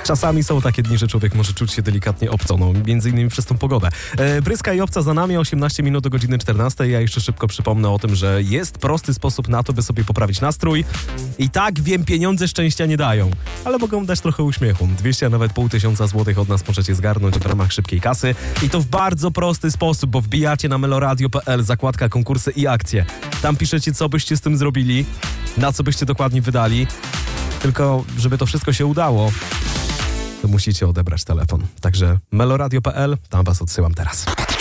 Czasami są takie dni, że człowiek może czuć się delikatnie obco, no między innymi przez tą pogodę. Bryska i obca za nami, 18 minut do godziny 14. Ja jeszcze szybko przypomnę o tym, że jest prosty sposób na to, by sobie poprawić nastrój. I tak wiem, pieniądze szczęścia nie dają, ale mogą dać trochę uśmiechu. 200, a nawet 500 złotych od nas możecie zgarnąć w ramach szybkiej kasy. I to w bardzo prosty sposób, bo wbijacie na meloradio.pl, zakładka konkursy i akcje. Tam piszecie, co byście z tym zrobili, na co byście dokładnie wydali. Tylko, żeby to wszystko się udało, to musicie odebrać telefon. Także meloradio.pl, tam was odsyłam teraz.